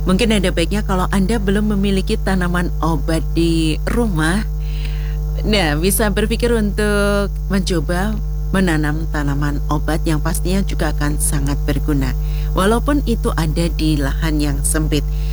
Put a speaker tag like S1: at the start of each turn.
S1: Mungkin ada baiknya kalau Anda belum memiliki tanaman obat di rumah, nah bisa berpikir untuk mencoba menanam tanaman obat yang pastinya juga akan sangat berguna. Walaupun itu ada di lahan yang sempit.